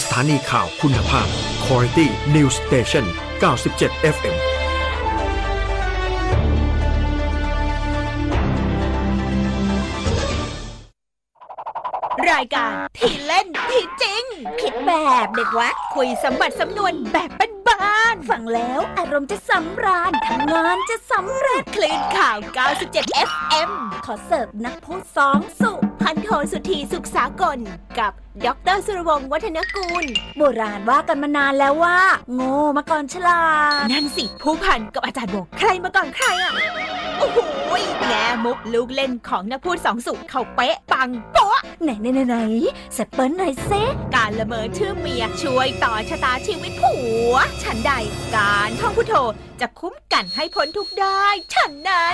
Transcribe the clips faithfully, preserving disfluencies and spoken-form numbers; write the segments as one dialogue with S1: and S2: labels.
S1: ถานีข่าวคุณภาพ Quality News Station เก้าสิบเจ็ด เอฟ เอ็ม
S2: รายการที่เล่นที่จริงคิดแบบเด็กวัดคุยสมบัติสำนวนแบบบ้านๆฟังแล้วอารมณ์จะสำราญทำงานจะสำเร็จคลื่นข่าว เก้าสิบเจ็ด เอฟ เอ็ม ขอเสิร์ฟนักพูดสองสุพันโทสุธีสุขสากลกับดร.สุรวงศ์วัฒนกูลโบราณว่ากันมานานแล้วว่าโง่มาก่อนฉลาดนั่นสิผู้พันกับอาจารย์โบใครมาก่อนใครอ่ะโอ้โหแง่มุกลูกเล่นของนักพูดสองสุเขาเป๊ะปังโป๊ะไหนไหนไหนเสร็จเปิ้ลหน่อยเซการละเมอชื่อเมียช่วยต่อชะตาชีวิตผัวฉันใดการท่องพุทโธจะคุ้มกันให้พ้นทุกข์ได้ฉันนั้น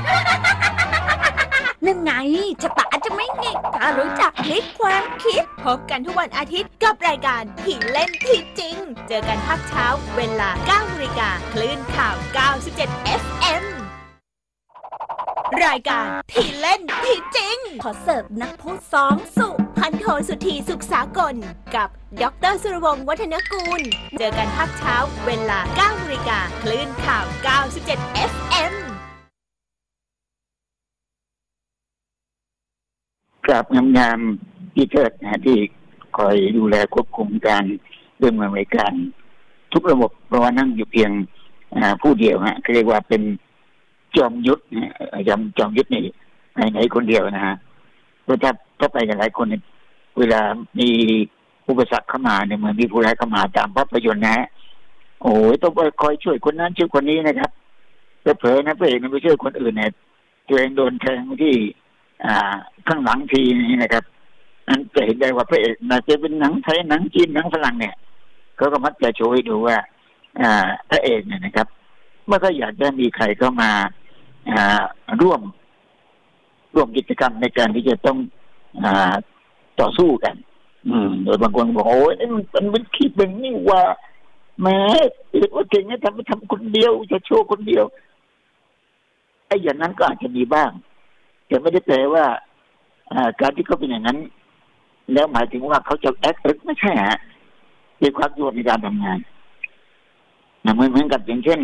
S2: นั่นไงชะตาจะไม่หงิกถ้ารู้จักพลิกความคิดพบกันทุกวันอาทิตย์กับรายการที่เล่นที่จริงเจอกันภาคเช้าเวลา เก้านาฬิกา คลื่นข่าว เก้าสิบเจ็ด เอฟ เอ็ม รายการที่เล่นที่จริงขอเสิร์ฟนักพูดสองสุพันโทสุธีสุขสากลกับดร.สุรวงศ์วัฒนกูลเจอกันภาคเช้าเวลา เก้านาฬิกา คลื่นข่าว เก้าสิบเจ็ด เอฟ เอ็ม
S3: กราบงามๆที่เทิดนะที่คอยดูแลควบคุมการเรื่องบริการทุกระบบเพราะว่านั่งอยู่เพียงผู้เดียวฮะเรียกว่าเป็นจอมยุทธนะจอมจอมยุทธนี่ไหนๆคนเดียวนะฮะเพราะถ้าถ้าไปกันหลายคนเวลามีอุปสรรคเข้ามาเนี่ยเหมือนมีผู้ร้ายเข้ามาตามภาพยนตร์นะฮะโอ้ยต้องไปคอยช่วยคนนั้นช่วยคนนี้นะครับเผลอๆนะพระเอกมันไปช่วยคนอื่นเนี่ยตัวเองโดนแทงที่อ่าข้างหลังทีนี้นะครับนั่นจะเห็นได้ว่าพระเอกน่าจะเป็นหนังไทยหนังจีนหนังฝรั่งเนี่ยเขาก็มักจะโชว์ให้ดูว่าอ่าพระเอกเนี่ยนะครับเมื่อก็อยากจะมีใครเข้ามาอ่าร่วมร่วมกิจกรรมในการที่จะต้องอ่าต่อสู้กันอืมโดยบางคนบอกโอ้ยนี่มันมันคิดเป็นนี่ว่าแม้เอกว่าเก่งนะทำไม่ทำคนเดียวจะโชว์คนเดียวไอ้อย่างนั้นก็อาจจะมีบ้างแต่ไม่ได้แปลว่าการที่เขาเป็นอย่างนั้นแล้วหมายถึงว่าเขาจะแอคต์ไม่ใช่ฮะมีความยุ่งในการทำงานนะเหมือนเหมือนกับอย่างเช่น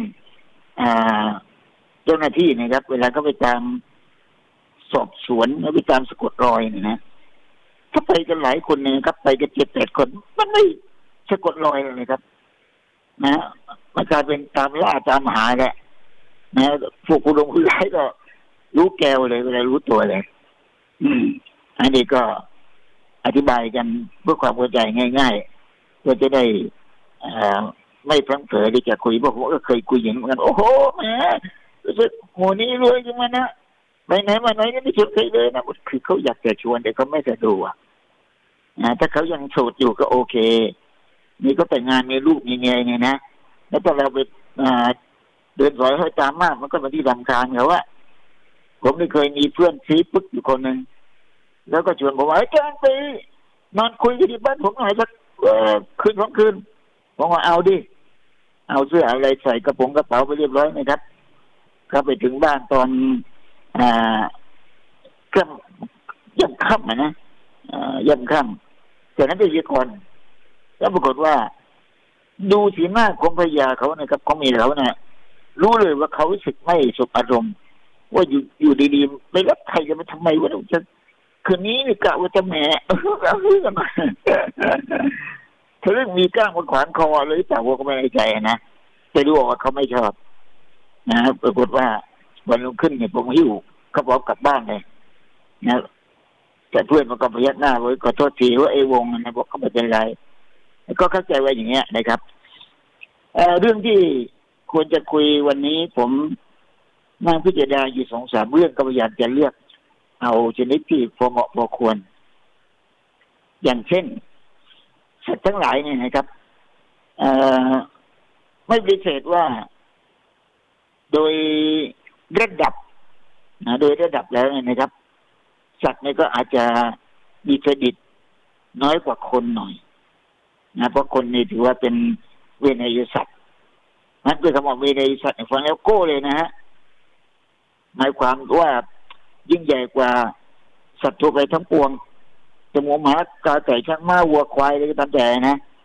S3: เจ้าหน้าที่นะครับเวลาเขาไปตามสอบสวนหรือไปตามสะกดรอยเนี่ยนะถ้าไปกันหลายคนเนี่ยครับไปกันเจ็ดแปดคนมันไม่สะกดรอยเลยครับนะมันกลายเป็นตามล่าตามหาแหละนะพวกผู้ลงผู้ร้ายก็รู้แก้วเลยเวลารู้ตัวเลยอืมอันนี้ก็อธิบายกันเพื่อความเข้าใจง่ายๆเพื่อจะได้อ่าไม่พลั้งเผลอที่จะคุยเพราะผมก็เคยคุยอย่างนี้เหมือนกันโอ้โหแหมรู้สึกโหนี้รวยจังมันนะไปไหนมาไหนก็ไม่ชวนใครเลยนะคือเขาอยากจะชวนแต่เขาไม่สะดวกนะถ้าเขายังโสดอยู่ก็โอเคนี่ก็แต่งงานมีลูกมีเมียเนี่ยนะแล้วถ้าเราไปอ่าเดินสอยให้ตามมากมันก็เป็นที่รำคาญเขาว่าผมไม่เคยมีเพื่อนซีปึ๊กอยู่คนหนึ่งแล้วก็ชวนผมว่าไอ้แจ้งไปนอนคุยกันที่บ้านผมหน่อยสักคืนสองคืนผมว่าเอาดิเอาเสื้ออะไรใส่กระโปรงกระเป๋าไปเรียบร้อยนะครับก็ไปถึงบ้านตอนอ่าค่ำย่ำค่ำนะอ่าย่ำค่ำจากนั้นไปยี่คนแล้วปรากฏว่าดูสีหน้าของภรรยาเขานะครับของเมียเขาเนี่ยรู้เลยว่าเขารู้สึกไม่สบอารมณ์ว่าอยู่อยู่ดีๆไปรับใครจะมาทำไมวะจะคืนนี้นี่กะว่าจะแหมเออเอาเรื่องมาเธอเรื่องมีก้างมาขวางคอเลยแต่ว่าก็ไม่ในใจนะจะรู้ว่าเขาไม่ชอบนะปรากฏว่าวันรุ่งขึ้นเนี่ยผมหิ้วเขาบอกกลับบ้านเลยนะแต่เพื่อนมันก็พยักหน้าไว้ขอโทษทีว่าไอ้วงนะบอกเขาไม่เป็นไรก็เข้าใจไว้อย่างเงี้ยนะครับเอ่อเรื่องที่ควรจะคุยวันนี้ผมนั่งพิจารณาอยู่สองสามเรื่องก็พยายามจะเลือกเอาชนิดที่พอเหมาะพอควรอย่างเช่นสัตว์ทั้งหลายเนี่ยนะครับไม่ปฏิเสธว่าโดยระดับนะโดยระดับแล้วเนี่ยนะครับสัตว์เนี่ยก็อาจจะมีเครดิตน้อยกว่าคนหน่อยนะเพราะคนนี่ถือว่าเป็นเวนยสัตว์นั่นคือคำว่าเวนยสัตว์ฟังแล้วโก้เลยนะฮะหมายความว่ายิ่งใหญ่กว่าสัตว์ทั่วไปทั้งปวงจะหมูหมากาไก่ช้างม้าวัวควายอะไรก็ตามแต่นะ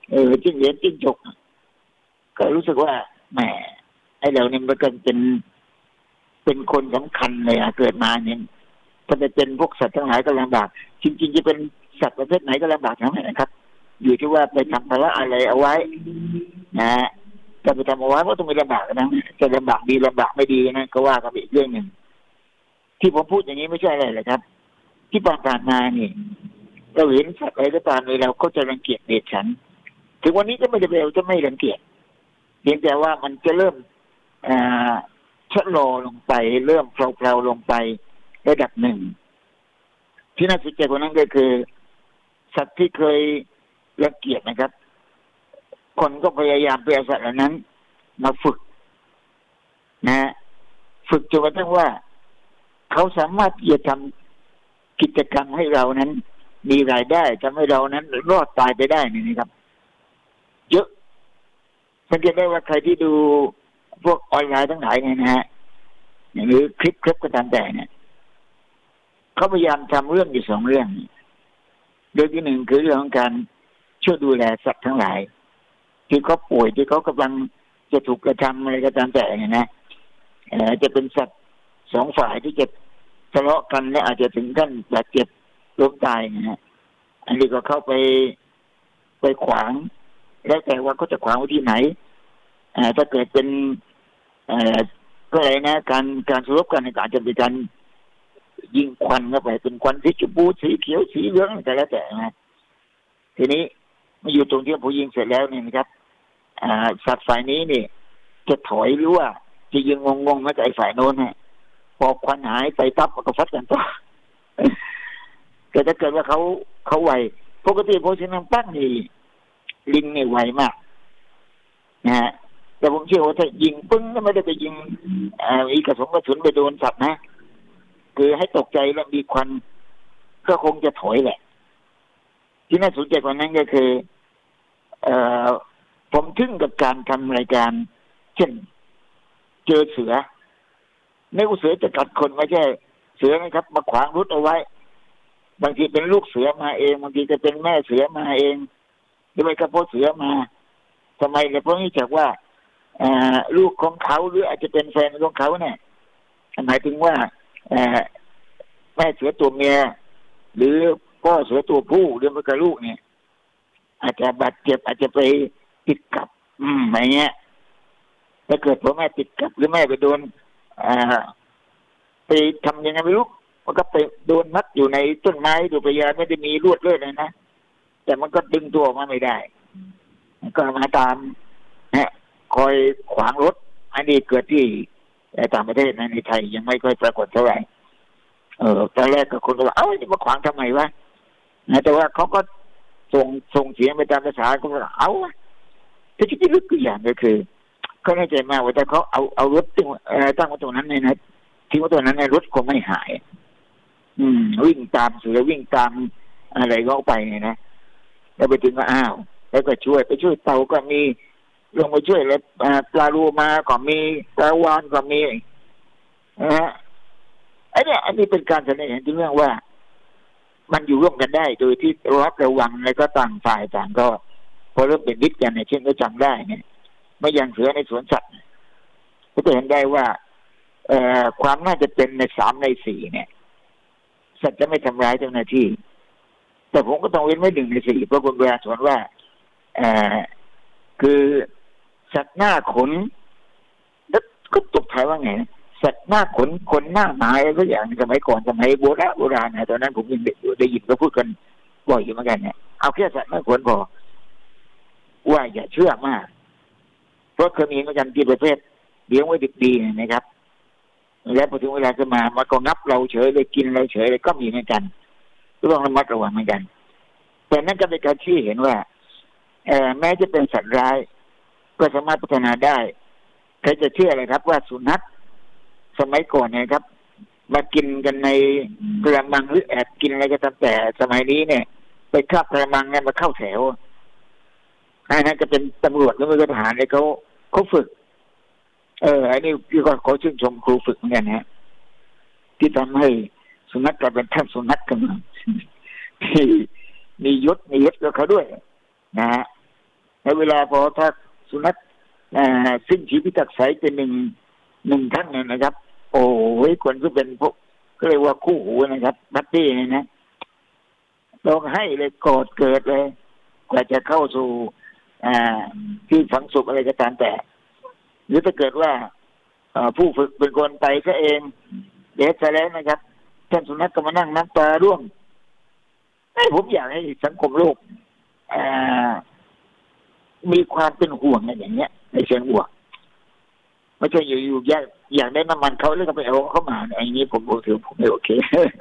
S3: เออจิ้งเหลนจิ้งจกก็รู้สึกว่าแหมไอ้เหล่านี้มันก็เป็นเป็นคนสำคัญเลยอะเกิดมาเนี่ยถ้าไปเป็นพวกสัตว์ทั้งหลายก็ลำบากจริงๆจะเป็นสัตว์ประเภทไหนก็ลำบากทั้งนั้นนะครับอยู่ที่ว่าไปทำภาระอะไรเอาไว้นะถ้าไปทำเอาไว้ก็ต้องมีลำบากนะจะลำบากดีลำบากไม่ดีนะก็ว่ากันอีกเรื่องหนึ่งที่ผมพูดอย่างนี้ไม่ใช่อะไรเลยครับที่ผ่านมานี่เราเห็นสัตว์อะไรก็ตามเลยเราก็จะรังเกียจเดชฉันถึงวันนี้ก็ไม่ได้เบลจะไม่รังเกียจเพียงแต่ว่ามันจะเริ่มชะลอลงไปเริ่มเพลาๆลงไประดับหนึ่งที่น่าสนใจกว่านั้นก็คือสัตว์ที่เคยรังเกียจนะครับคนก็พยายามไปเอาสัตว์เหล่านั้นมาฝึกนะฝึกจนกระทั่งว่าเขาสามารถที่จะทำกิจกรรมให้เรานั้นมีรายได้ทำให้เรานั้นรอดตายไปได้นี่นะครับเยอะสังเกตได้ว่าใครที่ดูพวกออนไลน์ทั้งหลายเนี่ยนะฮะหรือคลิปคลิปก็ตามแต่เนี่ยเขาพยายามทำเรื่องอยู่สองเรื่องเรื่องที่หนึ่งคือเรื่องของการช่วยดูแลสัตว์ทั้งหลายที่เขาป่วยที่เขากำลังจะถูกกระทำอะไรก็ตามแต่เนี่ยนะเอ่อจะเป็นสัตว์สองฝ่ายที่จะทะเลาะกันและอาจจะถึงขั้นบาดเจ็บล้มตายนะฮะอันนี้ก็เข้าไปไปขวางแล้วแต่ว่าเขาจะขวางไว้ที่ไหนอ่าถ้าเกิดเป็นเอ่อก็อะไรนะการการสู้รบกันในอาจจะเป็นการยิงควันเข้าไปเป็นควันสีชมพูสีเขียวสีเหลืองแต่แล้วแต่นะทีนี้มาอยู่ตรงที่พอยิงเสร็จแล้วนี่นะครับอ่าสัตว์ฝ่ายนี้นี่จะถอยหรือว่าจะยิงงงๆมาจากไอ้ฝ่ายโน้นฮะพอควันหายไปปั๊บมันก็ฟัดกันต่อแต่ถ้าเกิดว่าเขาเขาไวปกติโพชินังปั้งนี่ลิงนี่ไวมากนะฮะแต่ผมเชื่อว่าถ้ายิงปึ้งก็ไม่ได้ไปยิงอ่าอีกระสุนกระสุนไปโดนสัตว์นะคือให้ตกใจแล้วมีควันก็คงจะถอยแหละที่น่าสนใจกว่านั้นก็คือเอ่อผมทึ่งกับการทำรายการเช่นเจอเสือในอุเสือจะกัดคนไม่ใช่เสือนะครับมาขวางรถเอาไว้บางทีเป็นลูกเสือมาเองบางทีจะเป็นแม่เสือมาเองหรือไม่ก็พ่อเสือมาทำไมเนี่ยเพราะนี่จากว่าลูกของเขาหรืออาจจะเป็นแฟนของเขาเนี่ยหมายถึงว่าแม่เสือตัวเมียหรือพ่อเสือตัวผู้หรือไม่ก็ลูกเนี่ยอาจจะบาดเจ็บอาจจะไปติดกับอืมอะไรเงี้ยถ้าเกิดพ่อแม่ติดกับหรือแม่ไปโดนไปทำยังไงไม่รู้มันก็ไปโดนมัดอยู่ในต้นไม้ดูพยานไม่ได้มีลวดเลือดเลยนะแต่มันก็ดึงตัวออกมาไม่ได้ก็มาตามนะคอยขวางรถอันนี้เกิดที่ต่างประเทศนะในไทยยังไม่ค่อยปรากฏเท่าไหร่เออตอนแรกก็คนก็ว่าเอ้าจะมาขวางทำไมวะนะแต่ว่าเขาก็ส่งส่งเสียงไปตามภาษาก็ว่าเอาแต่ที่ที่ลึกตัวอย่างก็คือเขาแน่ใจมากว่าแต่เขาเอาเอารถตั้งตั้งไว้ตรงนั้นเนี่ยนะทิ้งไว้ตรงนั้นในรถคงไม่หายอืมวิ่งตามเสือวิ่งตามอะไรก็ไปเนี่ยนะแล้วไปถึงก็อ้าวแล้วก็ช่วยไปช่วยเต่าก็มีลงไปช่วยแล้วปลาลูมาก็มีปลาวาฬก็มีนะฮะไอ้เนี่ยอันนี้เป็นการแสดงเห็นถึงเรื่องว่ามันอยู่ร่วมกันได้โดยที่รับระวังแล้วก็ต่างฝ่ายต่างก็พอเริ่มเป็นมิตรกันเนี่ยเช่นก็จำได้เนี่ยไม่อย่างเสือในสวนสัตว์ก็จะเห็นได้ว่าเอ่อความน่าจะเป็นในสามในสี่เนี่ยสัตว์จะไม่ทำร้ายเจ้าหน้าที่แต่ผมก็ต้องเว้นไว้หนึ่งในสี่เพราะคุณเวลาสอนว่าเอ่อคือสัตว์หน้าขนแล้วก็ตกท้ายว่าไงสัตว์หน้าขนคนหน้าหมาอะไรสักอย่างสมัยก่อนสมัยโบราณโบราณนะตอนนั้นผมยังเด็กอยู่ได้ยินเขาพูดกันบ่อยอยู่เหมือนกันเนี่ยเอาแค่สัตว์หน้าขนพอว่าอย่าเชื่อมากเพราะเคยมีเหมือนกันที่ประเภทเลี้ยงไว้ดีๆนะครับแล้วพอถึงเวลาจะมามันก็งับเราเฉยเลยกินเราเฉยเลยก็มีเหมือนกันก็ต้องระมัดระวังเหมือนกันแต่นั่นก็เป็นการชี้เห็นว่าเอ่อแม้จะเป็นสัตว์ร้ายก็สามารถพัฒนาได้ใครจะเชื่ออะไรครับว่าสุนัขสมัยก่อนเนี่ยครับมากินกันในกระมังหรือแอบกินอะไรก็ตามแต่สมัยนี้เนี่ยไปคาบกระมังเนี่ยมาเข้าแถวอันนั้นจะเป็นตำรวจหรือไม่ก็ทหารเลยเขาเขาฝึกเอออันนี้พี่ก็ขอชื่นชมครูฝึกเหมือนกันนะที่ทำให้สุนัขกลายเป็นท่านสุนัขกันมาที่มียศมียศกับเขาด้วยนะฮะในเวลาพอถ้าสุนัขสิ้นชีวิตจากสายเป็นหนึ่งหนึ่งท่านเนี่ยนะครับโอ้ยคนที่เป็นพวกก็เรียกว่าคู่หูนะครับบัดดี้เนี่ยนะร้องให้เลยกอดเกิดเลยกว่าจะเข้าสู่ที่ฝังศพอะไรก็ตามแต่หรือถ้าเกิดว่าผู้ฝึกเป็นคนไปซะเองเดี๋ยวจะแล้วนะครับท่านสุนัขก็มานั่งน้ำตาร่วงให้ผมอยากให้สังคมโลกมีความเป็นห่วงอะไรอย่างเงี้ยในเชิงบวกไม่ใช่อยู่ๆอยากอยากได้น้ำมันเขาแล้วก็ไปเอาเข้ามาอย่างนี้ผมโอเคผมไม่โอเค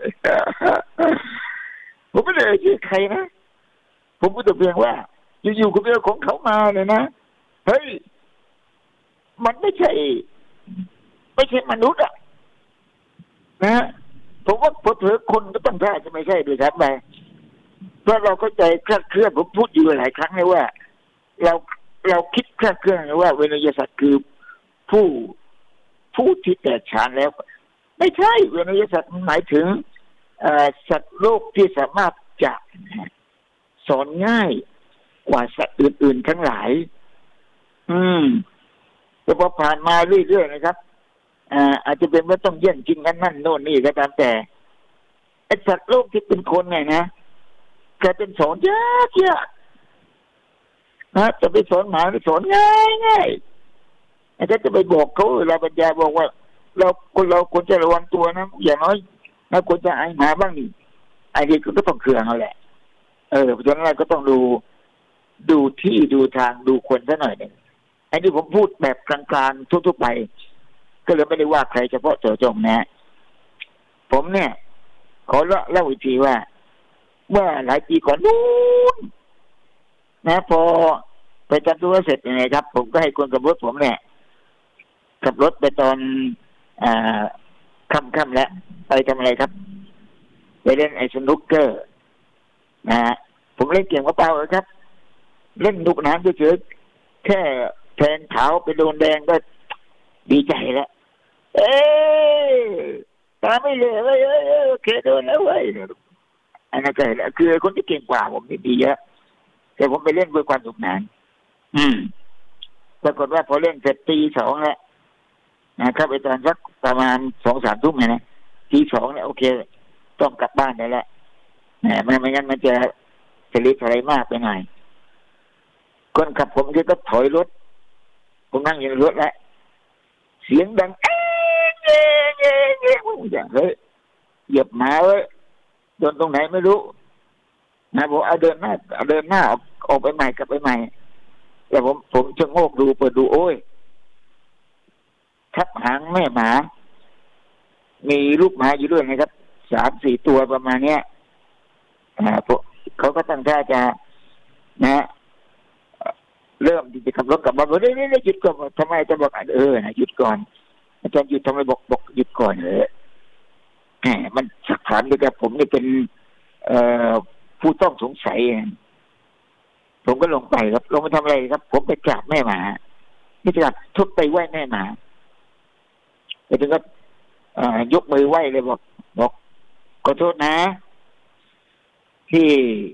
S3: ผมไม่ได้ชื่อใครนะผมพูดแต่เพียงว่าอยู่ๆคุณไปเอาของเขามาเลยนะเฮ้ยมันไม่ใช่ไม่ใช่มนุษย์อ่ะนะผมว่าพอเถอะคนก็ต้องท่าจะไม่ใช่ด้วยครับไปเพราะเราเข้าใจคลาดเคลื่อนผมพูดอยู่หลายครั้งเลยว่าเราเราคิดคลาดเคลื่อนว่าเวรยสัตว์คือผู้ผู้ที่แตกฉานแล้วไม่ใช่เวรยสัตว์หมายถึงสัตว์โลกที่สามารถจะสอนง่ายกว่าสัตว์อื่นๆทั้งหลายอืมแต่พอผ่านมาเรื่อยๆนะครับอ่าอาจจะเป็นว่าต้องแย่งจริงกันนั่นโน่นนี่ก็ตามแต่ไอ้สัตว์โลกที่เป็นคนไงนะกลายเป็นสอนยากยากนะจะไปสอนหมาไปสอนง่ายง่ายไอ้ถ้าจะไปบอกเขาเวลาบรรยายบอกว่าเราคนเราควรจะระวังตัวนะอย่างน้อยเราควรจะไอ้หมาบ้างนี่ไอ้นี่ก็ต้องเคืองเอาแหละเออเพราะฉะนั้นเราก็ต้องดูดูที่ดูทางดูคนซะหน่อยหนึ่งไอ้นี่ผมพูดแบบกลางๆทั่วๆไปก็เลยไม่ได้ว่าใครเฉพาะเจาะจงนะผมเนี่ยขอเล่าอีกทีว่าเมื่อหลายปีก่อนนู้นนะพอไปจับตัวเสร็จยังไงครับผมก็ให้คนขับรถผมเนี่ยขับรถไปตอนอ่าค่ำๆแล้วไปทำอะไรครับไปเล่นไอ้สนุกเกอร์นะฮะผมเล่นเก่งกว่าเปล่าครับ เล่นนุกน้ำเฉยๆแค่แทงขาวไปโดนแดงก็ดีใจแล้วเอ๊ตาไม่เหลือเลยเออโอเคโดนแล้วเว้ยอันนั้นก็เห็นแล้วคือคนที่เก่งกว่าผมนี่ดีเยอะแต่ผมไปเล่นด้วยความสนุกสนานอืมปรากฏว่าพอเล่นเสร็จตีสองแล้วนะครับไปตอนสักประมาณสองสามทุ่มนะตีสองเนี่ยโอเคต้องกลับบ้านได้แล้วแหมไม่ไม่งั้นมันจะจะรีบอะไรมากไปหน่อยคนขับผมก็ถอยรถผมนั่งอยู่ในรถแล้วเสียงดังเอ๊ะเอ๊ะเอ๊ะเอ๊ะอย่างเฮ้ยเหยียบหมาเว้ยโดนตรงไหนไม่รู้นะผมเอาเดินหน้าเอาเดินหน้าออกออกไปใหม่กลับไปใหม่แต่ผมผมจะโงกดูเปิดดูโอ้ยทับหางแม่หมามีลูกหมาอยู่ด้วยนะครับสามสี่ตัวประมาณเนี้ยอ่าพวกเขาก็ตั้งท่าจะนะเริ่มที่จะขับรถกลับมาบอกเรื่อยๆหยุดก่อนทำไมจะบอกเออนะหยุดก่อนอาจารย์หยุดทำไมบอกบอกหยุดก่อนเออแหมมันสักถามด้วยกับผมนี่เป็นเอ่อผู้ต้องสงสัยผมก็ลงไปครับลงไปทำอะไรครับผมไปกราบแม่หมาไม่ใช่ครับทุบไปไหว้แม่หมาไปถึงก็ยกมือไหว้เลยบอกบอกขอโทษนะที่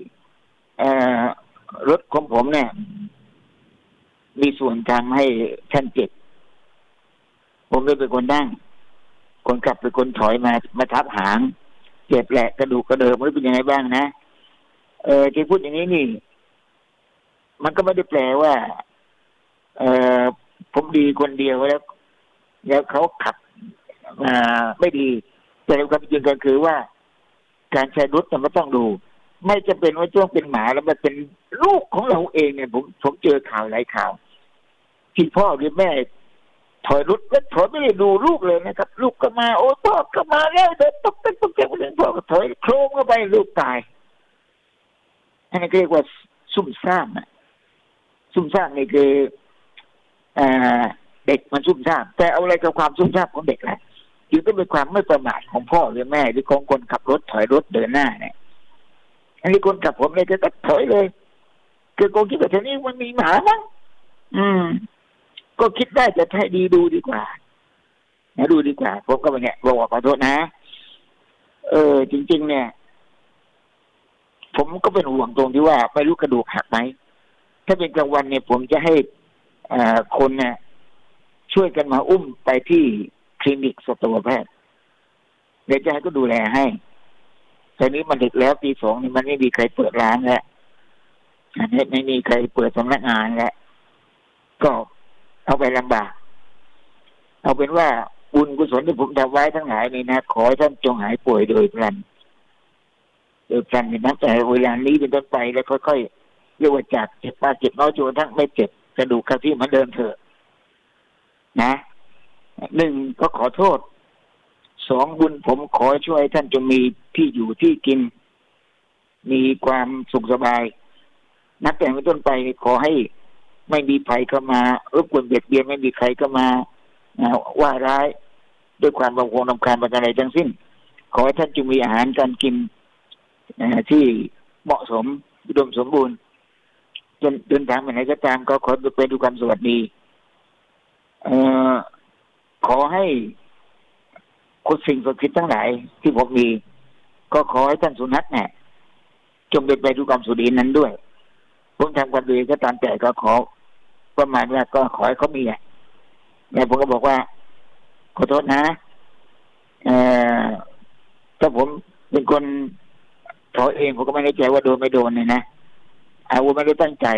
S3: รถของผมเนี่ยมีส่วนทำให้ท่านเจ็บผมเลยเป็นคนนั่งคนขับเป็นคนถอยมามาทับหางเจ็บแหละกระดูกกระเดิมไม่รู้เป็นยังไงบ้างนะเออที่พูดอย่างนี้นี่มันก็ไม่ได้แปลว่าเออผมดีคนเดียวแล้วแล้วเขาขับอ่าไม่ดีแต่ความจริงก็คือว่าการใช้รถมันก็ต้องดูไม่จะเป็นว่าจ้องเป็นหมาแล้วมันเป็นลูกของเราเองเนี่ยผมผมเจอข่าวหลายข่าวที่พ่อหรือแม่ถอยรถแล้วถอยไม่ได้ดูลูกเลยนะครับลูกก็มาโอ้พ่อก็มาแล้วเดินตกเป็นตกใจคนอื่นพ่อก็ถอยโครมเข้าไปลูกตายอันนี้เรียกว่าซุ่มซ่ามอ่ะซุ่มซ่ามนี่คืออ่าเด็กมันซุ่มซ่ามแต่เอาอะไรกับความซุ่มซ่ามของเด็กล่ะจึงต้องเป็นความไม่ประมาทของพ่อหรือแม่หรือของคนขับรถถอยรถเดินหน้าเนี่ยอันนี้คนขับผมเลยก็ถอยเลยคือคงคิดว่าแถวนี้มันมีหมามั้งอืมก็คิดได้จะให้ดีดูดีกว่านะดูดีกว่าผมก็แบบเนี้ยบอกว่าขอโทษนะเออจริงๆเนี่ยผมก็เป็นห่วงตรงที่ว่าไม่รู้กระดูกหักไหมถ้าเป็นกลางวันเนี่ยผมจะให้อ่าคนเนี่ยช่วยกันมาอุ้มไปที่คลินิกสัตวแพทย์เดี๋ยวจะให้ก็ดูแลให้ตอนนี้มันดึกแล้วตีสองนี่มันไม่มีใครเปิดร้านแล้วอันนี้ไม่มีใครเปิดสำนักงานแล้วก็เอาไปลำบากเอาเป็นว่าบุญกุศลที่ผมทำไว้ทั้งหลายนี่นะขอให้ท่านจงหายป่วยโดยพลันโดยพลันนี่นะแต่เวลานี้เป็นต้นไปแล้วค่อยๆเรียกว่าจากเจ็บมากเจ็บน้อยจนทั้งไม่เจ็บกระดูกกระที่มันเดินเถอะนะหนึ่งก็ขอโทษสองบุญผมขอช่วยท่านจงมีที่อยู่ที่กินมีความสุขสบายนับแต่เป็นต้นไปขอให้ไม่มีภัยเข้ามารบกวนเบียดเบียนไม่มีใครเข้ามาว่าร้ายด้วยความบังคับนำการประการใดทั้งสิ้นขอให้ท่านจงมีอาหารการกินที่เหมาะสมอุดมสมบูรณ์จนเดินทางไปไหนก็ตามก็ขอไปด้วยความสวัสดีเอ่อขอให้คุณสิ่งศักดิ์สิทธิ์ทั้งหลายที่ผมมีก็ขอให้ท่านสุนัขเนี่ยจงเป็นไปด้วยความสุดีนั้นด้วยผมทำความดีก็ตามแต่ก็ขอประมาณว่าก็ขอให้เขามีอ่ะแล้วผมก็บอกว่าขอโทษนะเอ่อถ้าผมเป็นคนขอเองผมก็ไม่แน่ใจว่าโดนไม่โดนเนี่ยนะอาวุธไม่ได้ตั้งใจ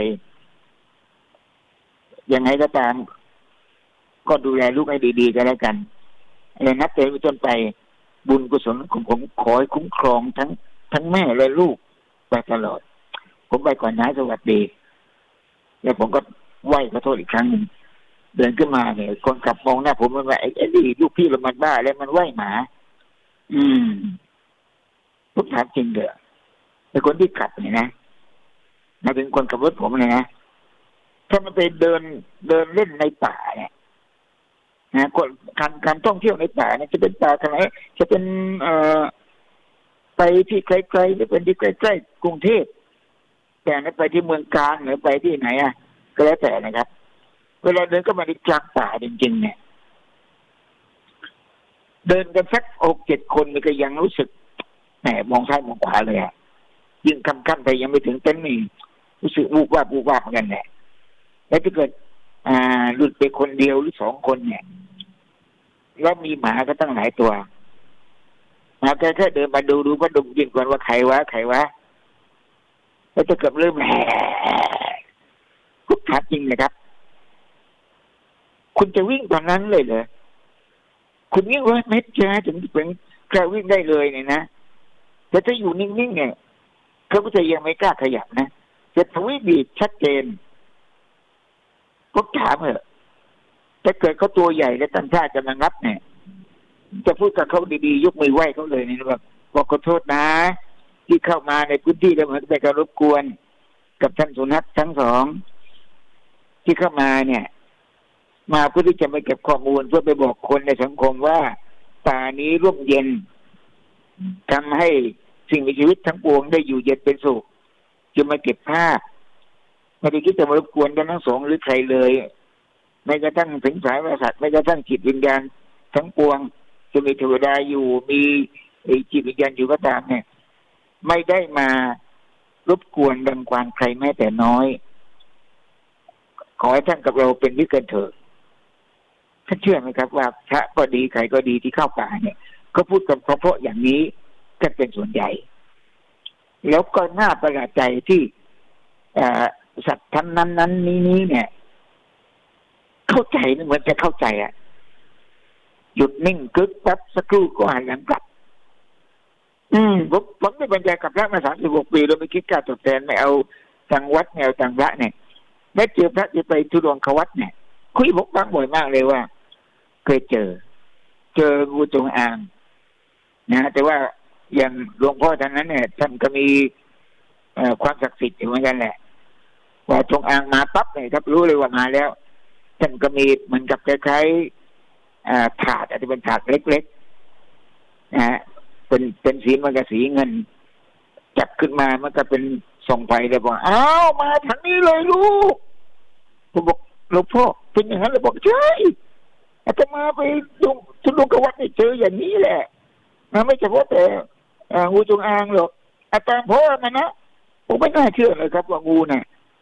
S3: ยังไงก็ตามก็ดูแลลูกให้ดีๆกันแล้วกันและนับแต่ต้นไปบุญกุศลของผมขอให้คุ้มครองทั้งทั้งแม่และลูกไปตลอดผมไปก่อนนะสวัสดีแล้วผมก็ไหว้ขอโทษอีกครั้งนึงเดินขึ้นมาเนี่ยคนขับมองหน้าผมมันว่าไอ้ไอ้นี่ลูกพี่เรามันบ้าแล้วมันไหว้หมาอืมผมถามจริงเด้อไอ้คนที่ขับเนี่ยนะมาถึงคนขับรถผมเลยนะถ้ามันไปเดินเดินเล่นในป่าเนี่ยนะการการท่องเที่ยวในป่าเนี่ยจะเป็นป่าทางไหนจะเป็นเอ่อไปที่ไกลๆหรือเป็นที่ใกล้ๆกรุงเทพแต่นั้นไปที่เมืองกาญหรือไปที่ไหนอ่ะก็แล้วแต่นะครับเวลาเดินก็มาในกลางป่าจริงๆเนี่ยเดินกันสักหกเจ็ดคนมันก็ยังรู้สึกแหมมองซ้ายมองขวาเลยอ่ะยิ่งค่ำๆไปยังไม่ถึงเต็นท์นี่รู้สึกวูบวาบวูบวาบเหมือนกันแหละแล้วถ้าเกิดอ่าหลุดไปคนเดียวหรือสองคนเนี่ยแล้วมีหมาก็ตั้งหลายตัวมาแค่แค่เดินมาดูดูก็ดมยิงก่อนว่าใครวะใครวะแล้วจะเกิดเริ่มแห่คุกถามจริงนะครับคุณจะวิ่งตอนนั้นเลยเหรอคุณวิ่งร้อยเมตรใช่ไหมถึงเป็นแค่วิ่งได้เลยเนี่ยนะแต่ถ้าอยู่นิ่งๆเนี่ยเขาก็จะยังไม่กล้าขยับนะจะทวิ่งดีชัดเจนก็ถามเถอะถ้าเกิดเขาตัวใหญ่และตั้งท่าจะมางับเนี่ยจะพูดกับเขาดีๆยกมือไหว้เขาเลยนี่แบบบอกขอโทษนะที่เข้ามาในพื้นที่แล้วเหมือนเป็นการรบกวนกับท่านสุนัขทั้งสองที่เข้ามาเนี่ยมาเพื่อที่จะมาเก็บข้อมูลเพื่อไปบอกคนในสังคมว่าป่านี้ร่มเย็นทำให้สิ่งมีชีวิตทั้งปวงได้อยู่เย็นเป็นสุขจะมาเก็บภาพไม่ได้คิดจะมารบกวนกันทั้งสองหรือใครเลยไม่กระทั่งถึงสายประสาทไม่กระทั่งจิตวิญญาณทั้งปวงจะมีเทวดาอยู่มีจิตวิญญาณอยู่ก็ตามเนี่ยไม่ได้มารบกวนดังความใครแม้แต่น้อยขอให้ท่านกับเราเป็นมิตรกันเถอะท่านเชื่อไหมครับว่าพระก็ดีใครก็ดีที่เข้าป่าเนี่ยก็พูดกันเพราะๆอย่างนี้กันเป็นส่วนใหญ่แล้วก็น่าประหลาดใจที่สัตว์ทั้งนั้นนั้นนี้นี้เนี่ยเข้าใจเหมือนจะเข้าใจอ่ะหยุดนิ่งกึกแป๊บสักครู่ก็หันหลังกลับอืมผมผมได้บรรยายกับพระมาสามสิบหกปีแล้วไม่คิดการตอบแทนไม่เอาทางวัดแนวทางพระเนี่ยแม้เจอพระจะไปทุดงควัดเนี่ยคุยผมฟังบ่อยมากเลยว่าเคยเจอเจองูจงอางนะแต่ว่าอย่างหลวงพ่อท่านนั้นเนี่ยท่านก็มีความศักดิ์สิทธิ์อยู่เหมือนกันแหละว่าจงอางมาปั๊บเนี่ยครับรู้เลยว่ามาแล้วท่านก็มีเหมือนกับคล้ายๆถาดอาจจะเป็นถาดเล็กๆนะเป็นเป็นสีมันกับสีเงินจับขึ้นมามันก็เป็นส่องไฟเลยบอกอ้าวมาทางนี้เลยลูกผมบอกหลวงพ่อเป็นอย่างนั้นเลยบอกใช่อาตมาไปดูทุดงควัดนี่เจออย่างนี้แหละนะไม่เฉพาะแต่งูจงอางหรอกอาตมาพ่อมันนะผมไม่น่าเชื่อเลยครับว่างูเนี่ย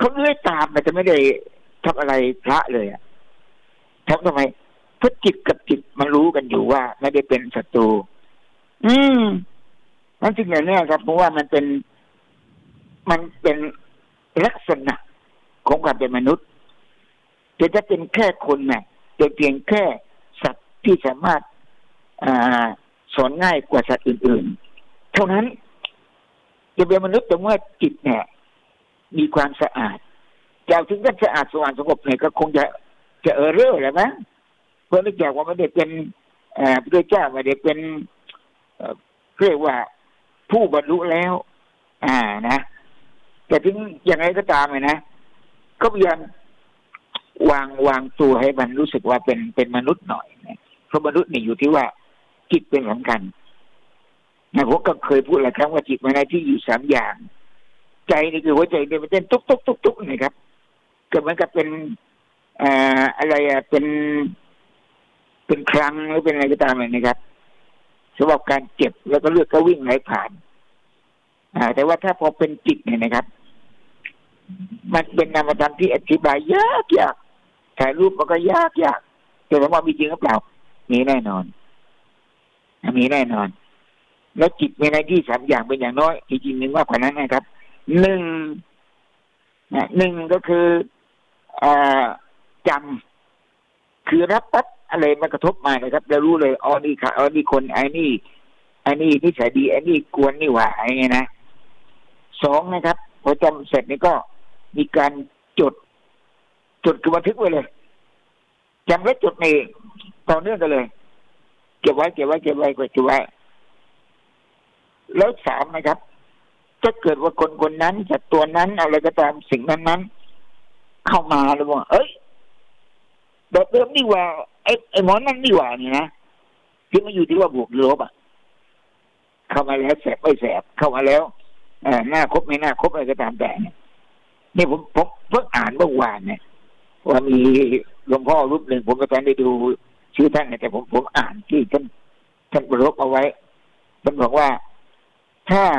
S3: เขาเลื้อยตามแต่ไม่ได้ทำอะไรพระเลยอ่ะทำทำไมเพราะจิตกับจิตมันรู้กันอยู่ว่าไม่ได้เป็นศัตรูอืมนั่นจริงอย่างนี้ครับเพราะว่ามันเป็นมันเป็นลักษณะของความเป็นมนุษย์แต่ถ้าเป็นแค่คนเนี่ยเป็นเพียงแค่สัตว์ที่สามารถสอนง่ายกว่าสัตว์อื่นๆเท่านั้นจะเป็นมนุษย์แต่ว่าจิตเนี่ยมีความสะอาดจะถึงจะสะอาดสว่างสงบเนี่ยก็คงจะจะเออเร่อแหละมั้งเพราะเนื่องจากว่าไม่ได้เป็นพระเจ้าไม่ได้เป็นเรียกว่าผู้บรรลุแล้ว อ่านะแต่ถึงอย่างไรก็ตามเลยนะก็พยายามวางวางตัวให้มันรู้สึกว่าเป็นเป็นมนุษย์หน่อยนะเพราะมนุษย์นี่อยู่ที่ว่าจิตเป็นสำคัญนะผมก็เคยพูดหลายครั้งว่าจิตมันในที่อยู่สามอย่างใจนี่คือหัวใจเนี่ยมันเต้นตุ๊กตุ๊กตุ๊กตุ๊กนะครับก็เหมือนกับเป็นอ่าอะไรอ่ะเป็นเป็นครั้งหรือเป็นอะไรก็ตามเลยนะครับสำหรับการเจ็บแล้วก็เลือดก็วิ่งไหลผ่านอ่าแต่ว่าถ้าพอเป็นจิตเนี่ยนะครับมันเป็นนามธรรมที่อธิบายยากยากถ่ายรูปมันก็ยากยากแต่ว่ามีจริงหรือเปล่ามีแน่นอนมีแน่นอนแล้วจิตมีหน้าที่สามอย่างเป็นอย่างน้อยจริงๆนึงมากกว่านั้นนะครับหนึ่งนะหนึ่งก็คืออ่าจำคือรับปั๊บอะไรมากระทบมานะครับจะรู้เลยอ๋อนี่ค่ะอ๋อนี่คนไอ้นี่ไอ้นี่นิสัยดีไอ้นี่กวนนี่หว่าไอ้ไงนะสองนะครับพอจำเสร็จนี่ก็มีการจดจดคือบันทึกไว้เลยจำและจดในต่อเนื่องกันเลยเก็บไว้เก็บไว้เก็บไว้เก็บไว้แล้วสามนะครับถ้าเกิดว่าคนคนนั้นจากตัวนั้นอะไรก็ตามสิ่งนั้นนั้นเข้ามาแล้วว่าเอ้ยแบบเดิมนี่ว่าไอ้ไอ้หมอนั่นนี่ว่านี่นะที่มันอยู่ที่ว่าบวกหรือลบอ่ะเข้ามาแล้วแสบไม่แสบเข้ามาแล้วหน้าครบไม่หน้าครบอะไรก็ตามแต่เนี่ยนี่ผมผมเพิ่งอ่านเมื่อวานเนี่ยว่ามีหลวงพ่อรูปหนึ่งผมก็ตอนได้ดูชื่อท่านแต่ผมผมอ่านที่ท่านท่านประลบเอาไว้ท่านบอกว่าถ้า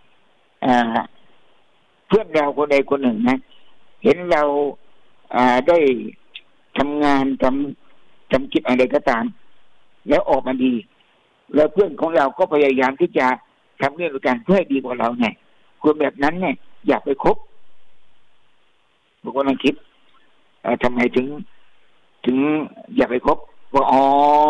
S3: เพื่อนเราคนใดคนหนึ่งนะเห็นเราได้ทำงานทำทำกิจอะไรก็ตามแล้วออกมาดีแล้วเพื่อนของเราก็พยายามที่จะทำเรื่องการเพื่อให้ดีกว่าเราเนี่ยคนแบบนั้นเนี่ยอยากไปคบบางคนนั่งคิดทำไมถึงถึงอยากไปคบว่าอ๋อ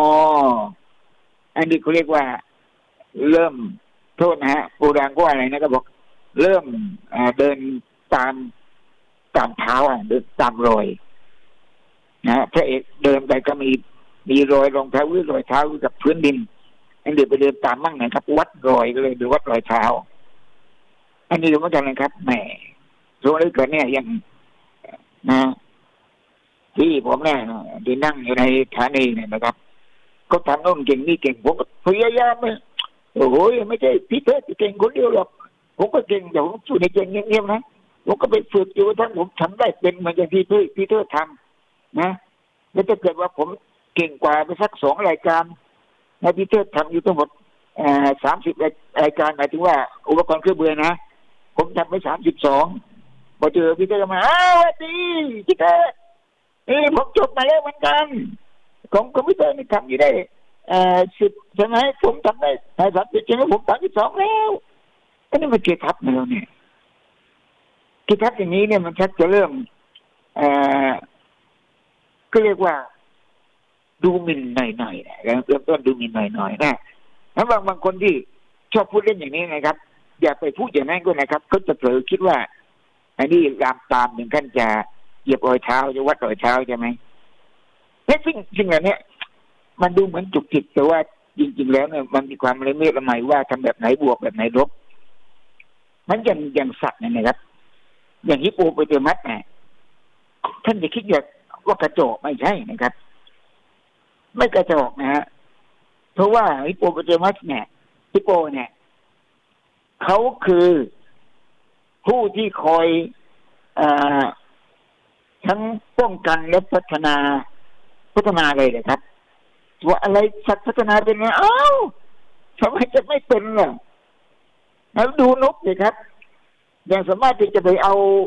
S3: อันนี้เขาเรียกว่าเริ่มโทษนะฮะโบราณก็อะไรนะก็บอกเริ่มเดินตามตามเท้าเดินตามรอยนะพระเอกเดินไปก็มีมีรอยรองเท้าหรือรอยเท้ากับพื้นดินอันเดี๋ยวไปเดินตามมั่งนะครับวัดรอยก็เลยดูวัดรอยเท้าอันนี้ดูเหมือนกันนะครับแหมรู้เลยเกิดเนี่ยยังนะที่ผมเนี่ยที่นั่งอยู่ในฐานีเนี่ยนะครับก็ทำโน่นเก่งนี่เก่งผมก็พยายามไม่โอ้โหไม่ใช่พี่เทศเก่งคนเดียวหรอกผมก็เก่งแต่ผมอยู่ในเก่งเงียบๆนะผมก็ไปฝึกอยู่ทั้งผมทำได้เป็นเหมือนอย่างที่พี่พี่เทศทำนะแล้วถ้าเกิดว่าผมเก่งกว่าไปสักสองรายการนะพี่เทศทำอยู่ทั้งหมดสามสิบรายการหมายถึงว่าอุปกรณ์เครื่องมือนะผมทำไปสามสิบสองพอเจอพี่เทศมาอ้าวดีพี่เทศนี่ผมจบมาแล้วเหมือนกันของคอมพิวเตอร์นี่ทำอยู่ได้สิบใช่ไหมผมทำได้สามสิบใช่ไหมผมสามสิบสองแล้วก็นี่มันเกียรติทับมาแล้วเนี่ยเกียรติทับอย่างนี้เนี่ยมันชักจะเริ่มก็เรียกว่าดูหมิ่นหน่อยๆนะเริ่มต้นดูหมิ่นหน่อยๆนะแล้วบางบางคนที่ชอบพูดเล่นอย่างนี้นะครับอย่าไปพูดอย่างนั้นก็นะครับเขาจะเผลอคิดว่าอันนี้ลามตามถึงขั้นจะเหยียบรอยเท้าจะวัดรอยเท้าใช่ไหมและสิ่งสิ่งเหล่านี้มันดูเหมือนจุกจิกแต่ว่าจริงๆแล้วเนี่ยมันมีความละเมียดละไมว่าทำแบบไหนบวกแบบไหนลบมันอย่างอย่างสัตว์เนี่ยนะครับอย่างฮิปโปโปเตมัสเนี่ยท่านจะคิดอย่างว่ากระจอกไม่ใช่นะครับไม่กระจอกนะฮะเพราะว่าฮิปโปโปเตมัสเนี่ยฮิปโปเนี่ยเขาคือผู้ที่คอยอ่าทั้งป้องกันและพัฒนาพัฒนาเลยนะครับว่าอะไรสัตว์พัฒนาเป็นไงอ้าวทำไมจะไม่เป็นล่ะแล้วดูนกเลยครับยังสามารถที่จะไปเอา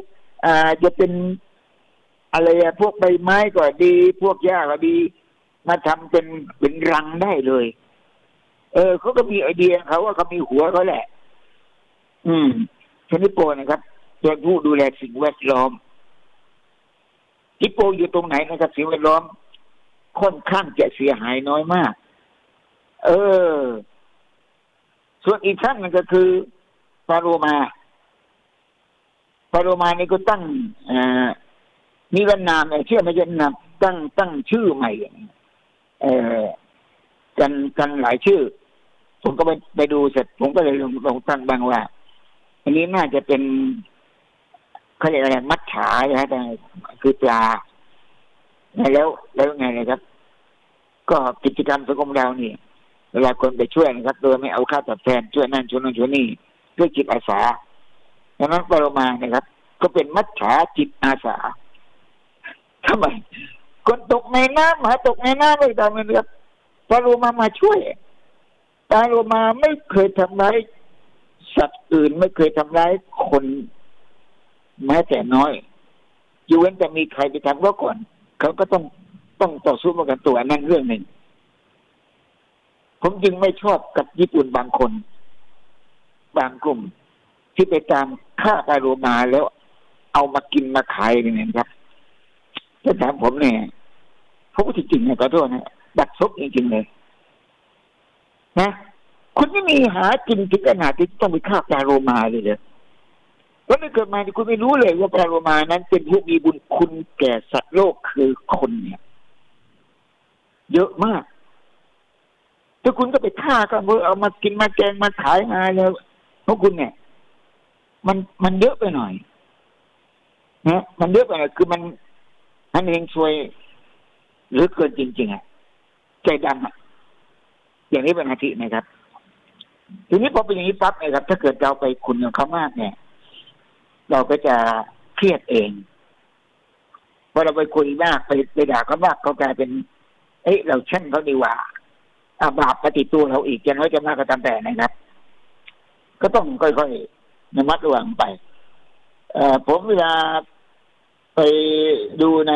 S3: อ่าจะเป็นอะไรอะพวกใบไม้ก็ดีพวกหญ้าก็ดีมาทำเป็นเป็นรังได้เลยเออเขาก็มีไอเดียเขาว่าเขามีหัวเขาแหละอืมฮิปโปนะครับเป็นผู้ดูแลสิ่งแวดล้อมฮิปโปอยู่ตรงไหนนะครับสิ่งแวดล้อมค่อนข้างจะเสียหายน้อยมากเออส่วนอีกท่านนึงก็คือปาโลมาปาโลมานี่ก็ตั้งอ่ามีวันนามเชื่อไม่ใช่นามตั้งตั้งชื่อใหม่เอ่อกันกันหลายชื่อผมก็ไปไปดูเสร็จผมก็เลยลงลงตั้งบ้างว่าอันนี้น่าจะเป็นเขาเรียกอะไรมัจฉาใช่ไหมแต่คือปลาแล้วแล้วไงนะครับก็กิจกรรมสังคมเรานี่เวลาคนไปช่วยนะครับโดยไม่เอาค่าตอบแทนช่วยนั่นช่วยนั่นช่วยนี่ด้วยจิตอาสาดังนั้นปรมานะครับก็เป็นมัจฉาจิตอาสาทำไมคนตกในน้ำหาตกในน้ำไม่ได้เหมือนกันปรมามาช่วยปรมาไม่เคยทำร้ายสัตว์อื่นไม่เคยทำร้ายคนแม้แต่น้อยอยู่เว้นแต่มีใครไปทำก็ก่อนเขาก็ต้องต้องต่อสู้มากันตัวนั่นเรื่องหนึ่งผมจึงไม่ชอบกับญี่ปุ่นบางคนบางกลุ่มที่ไปตามฆ่าปลาโลมาแล้วเอามากินมาขายเนี่ยครับถ้าถามผมเนี่ยพวกที่จริงเนี่ยขอโทษนะดักซบจริงๆเลยนะคุณไม่มีหากินถึงขนาดที่ต้องไปฆ่าปลาโลมาเลยเหรอแล้วไม่เกิดมาที่คุณไม่รู้เลยว่าปลาโลมานั้นเป็นผู้มีบุญคุณแก่สัตว์โลกคือคนเนี่ยเยอะมากถ้าคุณก็ไปฆ่าก็เอามากินมาแกงมาขายมาแล้วพวกคุณเนี่ยมันมันเยอะไปหน่อยนะมันเยอะไปหน่อยคือมันมันเองช่วยหรือเกินจริงๆอ่ะใจดำอ่ะอย่างนี้เป็นอาทินะครับทีนี้พอเป็นอย่างนี้ปั๊บนะครับถ้าเกิดเราไปคุณกับเขามากเนี่ยเราก็จะเครียดเองพอเราไปคุยมากไปไปด่าเขามากเขากลายเป็นเอ้ยเราเช่นเขาดีกว่าอาบาปปฏิตัวเราอีกจะน้อยจะมากก็ตามแต่นะครับก็ต้องค่อยๆระมัดระวังไปเอ่อผมเวลาไปดูใน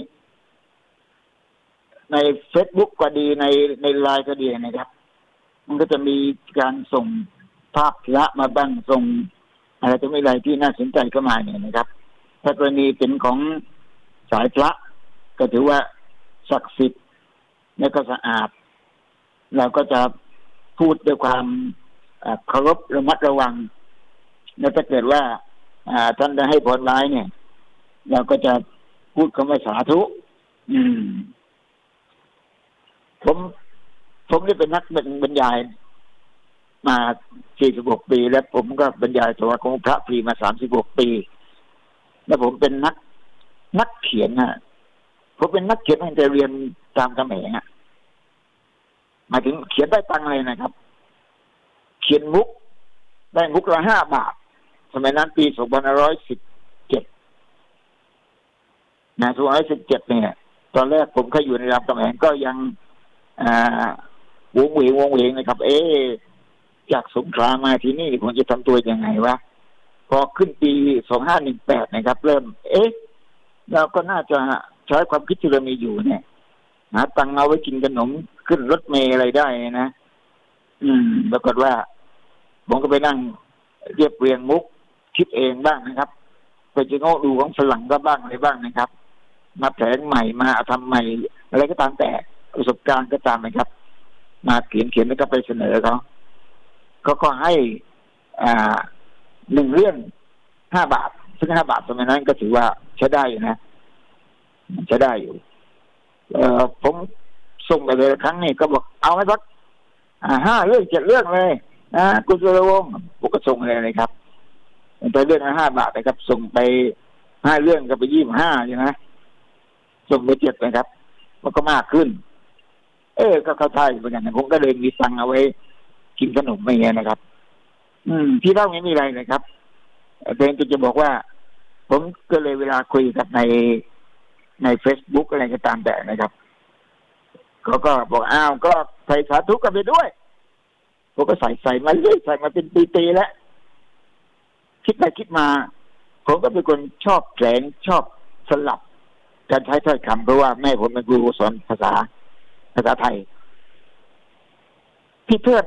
S3: ใน Facebook ก็ดีในในไลน์ก็ดีนะครับมันก็จะมีการส่งภาพพระมาบ้างส่งอะไรจะไม่ไรที่น่าสนใจเข้ามาเนี่ยนะครับถ้ากรณีเป็นของสายพระก็ถือว่าศักดิ์สิทธิ์และก็สะอาดเราก็จะพูดด้วยความเคารพระมัดระวังแล้วถ้าเกิดว่าท่านได้ให้พรร้ายเนี่ยเราก็จะพูดคำว่าสาธุอืมผมผมได้เป็นนักบรรยายมาสี่สิบหกปีแล้วผมก็บรรยายถวายของพระฟรีมาสามสิบหกปีแล้วผมเป็นนักนักเขียนนะผมเป็นนักเขียนตั้งแต่เรียนตามกระแหงอ่ะหมายถึงเขียนได้ตังค์เลยนะครับเขียนมุกได้มุกละห้าบาทสมัยนั้นปีสองพันห้าร้อยสิบเจ็ดนะสองพันห้าร้อยสิบเจ็ดเนี่ยตอนแรกผมก็อยู่ในรามคำแหงก็ยังอ่าวงเวงวงเวงนะครับเอ๊ะจากสงขลามาที่นี่ผมจะทำตัวยังไงวะพอขึ้นปีสองพันห้าร้อยสิบแปดนะครับเริ่มเอ๊ะเราก็น่าจะใช้ความคิดที่เรามีอยู่เนี่ยหาตังค์เอาไว้กินขนมขึ้นรถเมล์อะไรได้นะอืมปรากฏว่าผมก็ไปนั่งเรียบเรียงมุกคิดเองบ้างนะครับไปจะโง่ดูของฝรั่งก็บ้างอะไรบ้างนะครับมาแผนใหม่มาทำใหม่อะไรก็ตามแต่ประสบการณ์ก็ตามนะครับมาเขียนเขียนแล้วก็ไปเสนอเขาเขาก็ให้อ่าหนึ่งเรื่องห้าบาทซึ่งห้าบาทสมัยนั้นก็ถือว่าใช้ได้อยู่นะใช้ได้อยู่เอ่อผมส่งไปเลยครั้งนี้ก็บอกเอาให้สักอ่าห้าเรื่องเจ็ดเรื่องเลยนะคุณสุรวงศ์ผมก็ส่งเลยนะครับไปเรื่องละห้าบาทนะครับส่งไปห้าเรื่องก็ไปยี่สิบห้าใช่ไหมส่งไปเจ็ดนะครับมันก็มากขึ้นเออก็เข้าท่าเหมือนกันนะผมก็เลยมีตังเอาไว้กินขนมไม่เงี้ยนะครับอืมที่เล่าไม่มีอะไรนะครับเพียงแต่จะบอกว่าผมก็เลยเวลาคุยกับในใน Facebook อะไรก็ตามแต่นะครับเขาก็บอกอ้าวก็ใส่สาธุกันไปด้วยผมก็ใส่ใส่มาเรื่อยใส่มาเป็นปีๆแล้วคิดไปคิดมาผมก็เป็นคนชอบแสงชอบสลับการใช้ถ้อยคำเพราะว่าแม่ผมเป็นครูสอนภาษาภาษาไทยพี่เทิด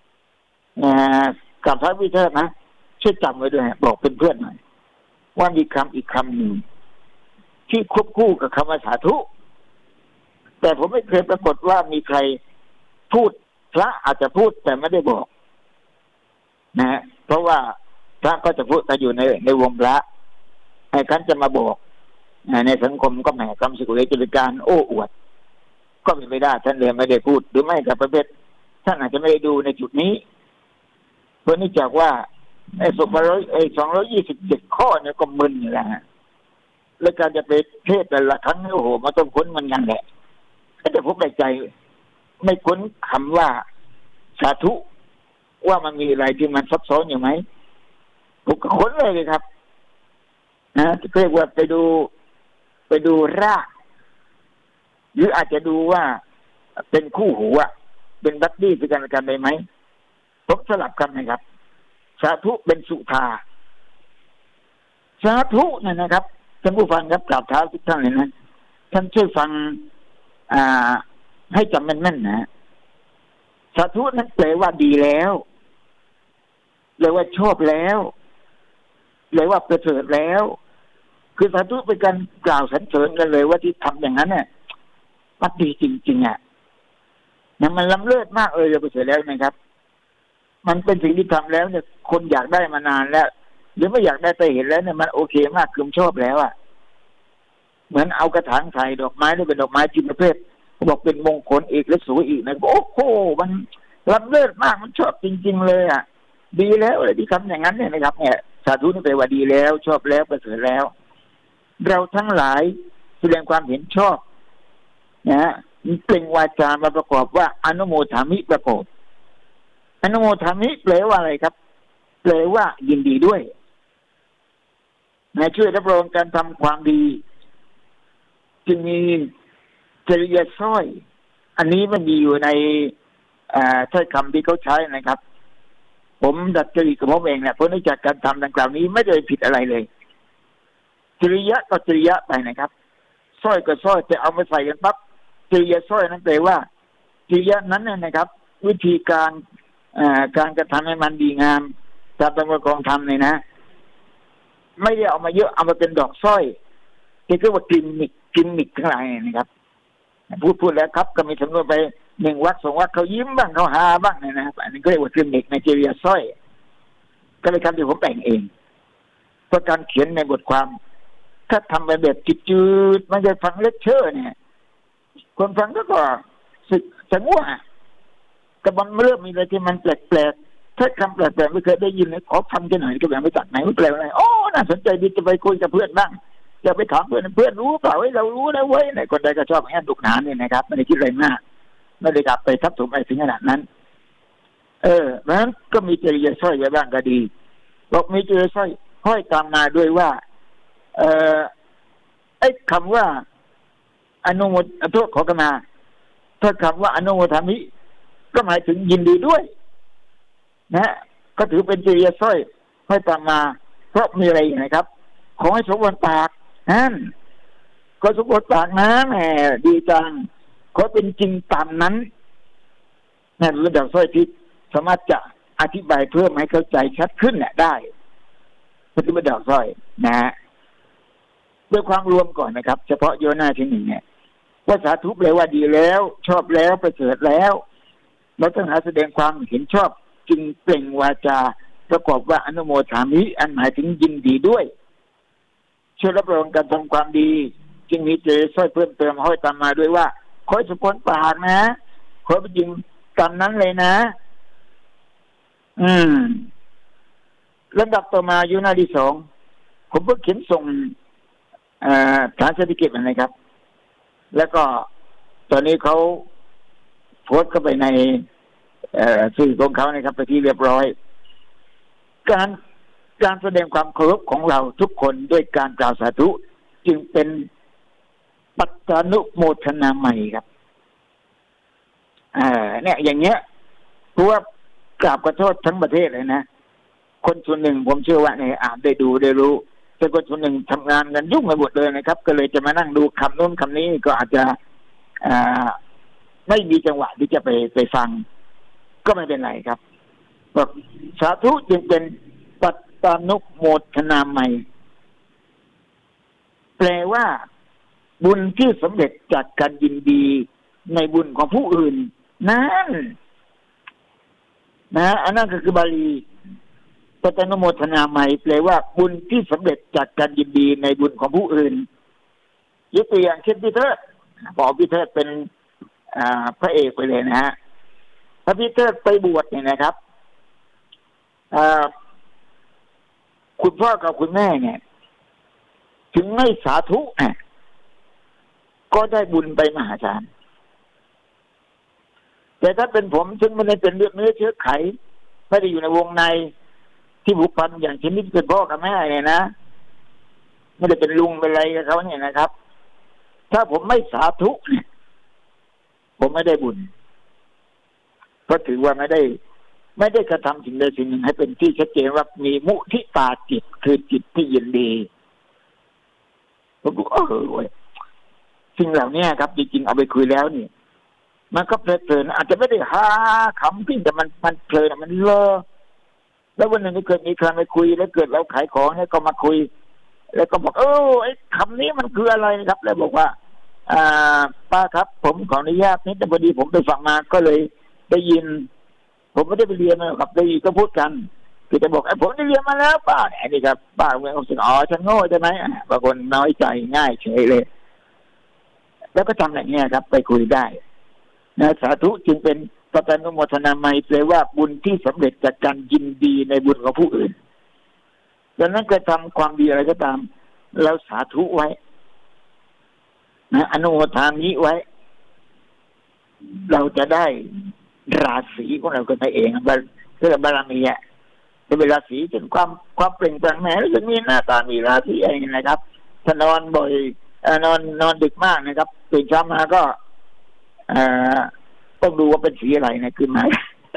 S3: กับพระพี่เทิดนะช่วยจำไว้ด้วยบอกเป็นเพื่อนหน่อยว่ามีคำอีกคำหนึ่งที่ควบคู่กับคำว่าสาธุแต่ผมไม่เคยปรากฏว่ามีใครพูดพระอาจจะพูดแต่ไม่ได้บอกนะฮะเพราะว่าพระก็จะพูดแต่อยู่ในในวงพระไอ้คันจะมาบอกในสังคมก็แหมคำสุขเลยจะเป็นการโอ้อวดก็เป็นไม่ได้ท่านเลยไม่ได้พูดหรือไม่กับประเภทท่านอาจจะไม่ได้ดูในจุดนี้เพราะนี่จากว่าไอ้สองร้อยไอ้สองร้อยยี่สิบเจ็ดข้อเนี่ยก็มึนอยู่แล้วฮะแล้วการจะไปเทศแต่ละครั้งโอ้โหมันต้องค้นมันกันแหละแต่ผมในใจไม่ค้นคำว่าสาธุว่ามันมีอะไรที่มันซับซ้อนอยู่ไหมผมก็ค้นเลยเลยครับนะเรียกว่าไปดูไปดูรากหรืออาจจะดูว่าเป็นคู่หูอ่ะเป็นบัดดี้ด้วยกันกันได้ไหมผมสลับกันนะครับสาธุเป็นสุธาสาธุเนี่ยนะครับท่านผู้ฟังครับกราบเท้าทุกท่านเลยนะท่านช่วยฟังอ่าให้จำแม่นๆนะสาธุนั้นแปลว่าดีแล้วแปลว่าชอบแล้วแปลว่าประเสริฐแล้วคือสาธุเป็นการกล่าวสรรเสริญกันเลยว่าที่ทำอย่างนั้นเนี่ยมันดีจริงๆอ่ะนะมันล้ำเลิศมากเลยเลยประเสริฐแล้วนะครับมันเป็นสิ่งที่ทำแล้วเนี่ยคนอยากได้มานานแล้วหรือไม่อยากได้ไปเห็นแล้วเนี่ยมันโอเคมากคือชอบแล้วอ่ะเหมือนเอากระถางใส่ดอกไม้นี่เป็นดอกไม้ที่ประเภทเขาบอกเป็นมงคลอีกและสวยอีกนะโอ้โหมันล้ำเลิศมากมันชอบจริงๆเลยอ่ะดีแล้วอะไรที่ทำอย่างนั้นเนี่ยนะครับเนี่ยสาธุนี่แปลว่าดีแล้วชอบแล้วประเสริฐแล้วเราทั้งหลายแสดงความเห็นชอบนะฮะเปล่งวาจามาประกอบว่าอนุโมทามิประกอบอนุโมทามิแปลว่าอะไรครับแปลว่ายินดีด้วยนะช่วยรับรองการทำความดีจึงมีจริยสร้อยอันนี้มันมีอยู่ในถ้อยคำที่เขาใช้นะครับผมดัดจริตกับผมเองเนี่ยเพราะเนื่องจากการทำดังกล่าวนี้ไม่ได้ผิดอะไรเลยจริยะก็จริยะไปนะครับสร้อยก็สร้อยจะเอามาใส่กันปั๊บจริยสร้อยนั้นแปลว่าจริยะนั้นเนี่ยนะครับวิธีการการกระทำให้มันดีงามตามประกองธรรมเลยนะไม่ได้เอามาเยอะเอามาเป็นดอกสร้อยที่เรียกว่ากิมมิกกิมมิกทั้งหลายนะครับพูดพูดแล้วครับก็มีสำนวนไปหนึ่งวักสองวักเขายิ้มบ้างเขาฮาบ้างเนี่ยนะครับอันนี้ก็เรียกว่ากิมมิกในจริยสร้อยก็เลยคำที่ผมแต่งเองเพราะการเขียนในบทความถ้าทำไปแบบจืดๆไม่ได้ฟังเลคเชอร์เนี่ยคนฟังก็ก็สึกจะง่วงแต่มันเริ่มมีอะไรที่มันแปลกๆถ้าคำแปลกๆไม่เคยได้ยินเลยขอฟังกันหน่อยก็แบบไม่ตัดไหนไม่แปลอะไรโอ้น่าสนใจดีจะไปคุยกับเพื่อนบ้างจะไปถามเพื่อนเพื่อนรู้เปล่าให้เรารู้นะเว้ยไหนคนใดก็ชอบแง่ดุกหนาเนี่ยนะครับไม่ได้คิดอะไรมากไม่ได้กลับไปทับถมอะไรถึงขนาดนั้นเออเพราะฉะนั้นก็มีจริยสร้อยไว้บ้างก็ดีบอกมีจริยสร้อยห้อยตามมาด้วยว่าเอ่อไอ้คำว่าอนุโมทโทษขอกมาถ้าคำว่าอนุโมทามิก็หมายถึงยินดีด้วยนะก็ถือเป็นจริยสร้อยห้อยตามมาเพราะมีอะไรนะครับขอให้สมบูรณ์ปากนั่นก็สมบูรณ์ปากนะแหมดีจังขอเป็นจริงตามนั้นนั่นเป็นดอกสร้อยที่สามารถจะอธิบายเพิ่มให้เข้าใจชัดขึ้นเนี่ยได้เป็นดอกสร้อยนะฮะด้วยความรวมก่อนนะครับเฉพาะโยนาที่หนึ่งเนี่ยว่าสาธุแปลว่าดีแล้วชอบแล้วประเสริฐแล้วเราต้องหาแสดงความเห็นชอบจึงเปล่งวาจาประกอบว่าอนุโมทามิอันหมายถึงยินดีด้วยช่วยรับรองการทำความดีจึงมีเจสร้อยเพิ่มเติมห้อยตามมาด้วยว่าขอให้สมผลปากนะขอเป็นจริงตามนั้นเลยนะอืมลำดับต่อมาอยู่หน้าที่สองผมเพิ่งเขียนส่งฐานเศรษฐกิจนะครับแล้วก็ตอนนี้เขาโพสต์เข้าไปในสื่อของเขานะครับไปที่เรียบร้อยการการแสดงความเคารพของเราทุกคนด้วยการกล่าวสาธุจึงเป็นปัตตานุโมทนาใหม่ครับอ่าเนี่ยอย่างเงี้ยเพราะว่ากราบขอโทษทั้งประเทศเลยนะคนส่วนหนึ่งผมเชื่อว่าเนี่ยอ่านได้ดูได้รู้แต่คนส่วนหนึ่งทำงานกันยุ่งไปหมดเลยนะครับก็เลยจะมานั่งดูคำโน้นคำนี้ก็อาจจะอ่าไม่มีจังหวะที่จะไปไปฟังก็ไม่เป็นไรครับบอกสาธุจึงเป็นปัตตานุโมทนาใหม่แปลว่าบุญที่สำเร็จจากการยินดีในบุญของผู้อื่นนั่นนะอันนั้นก็คือบาลีปัตตานุโมทนาใหม่แปลว่าบุญที่สำเร็จจากการยินดีในบุญของผู้อื่นยกตัวอย่างเช่นพี่เทิดพอพี่เทิดเป็นพระเอกไปเลยนะฮะถ้าพี่เทิดไปบวชเนี่ยนะครับคุณพ่อกับคุณแม่เนี่ยถึงไม่สาธุเนี่ยก็ได้บุญไปมหาศาลแต่ถ้าเป็นผมซึ่งไม่ได้เป็นเลือดเนื้อเชื้อไขไม่ได้อยู่ในวงในที่ผูกพันอย่างชนิดเป็นพ่อกับแม่เนี่ยนะไม่ได้เป็นลุงเป็นอะไรกับเขาเนี่ยนะครับถ้าผมไม่สาธุเนี่ยผมไม่ได้บุญเพราะถือว่าไม่ได้ไม่ได้กระทำสิ่งใดสิ่งหนึ่งให้เป็นที่ชัดเจนว่ามีมุทิตาจิตคือจิตที่ยินดีผมก็เออเว้ยสิ่งเหล่านี้ครับจริงๆเอาไปคุยแล้วนี่มันก็เพลินอาจจะไม่ได้ฮาขำพี่แต่มันมันเพลินมันเลอแล้ววันหนึ่งเกิดมีใครไปคุยแล้วเกิดเราขายของเนี่ยก็มาคุยแล้วก็บอกเออไอ้คำนี้มันคืออะไรครับแล้วบอกว่าอ่าป้าครับผมขออนุญาตนี่แต่พอดีผมไปฟังมาก็เลยได้ยินผมไม่ได้ไปเรียนมาครับได้ยินก็พูดกันคือจะบอกไอ้ผมได้เรียนมาแล้วป้าอันนี้ครับป้าเมื่อเขาสึกอ๋อฉันโง่ใช่ไหมบางคนน้อยใจง่ายเฉยเลยแล้วก็ทำอย่างนี้ครับไปคุยได้นะสาธุจึงเป็นปัตตานุโมทนาใหม่แปลว่าบุญที่สำเร็จจากการยินดีในบุญของผู้อื่นดังนั้นก็ทำความดีอะไรก็ตามเราสาธุไว้นะอนุโมทามิไว้เราจะได้ราศีของเราก็ได้เองเรื่องบารมีอ่ะจะเป็นราศีจนความความเปล่งปลั่งแม้แล้วจะมีหน้าตามีราศีอะไรนะครับถ้านอนบ่อยนอนนอนดึกมากนะครับตื่นเช้ามาก็ต้องดูว่าเป็นสีอะไรนะขึ้นมา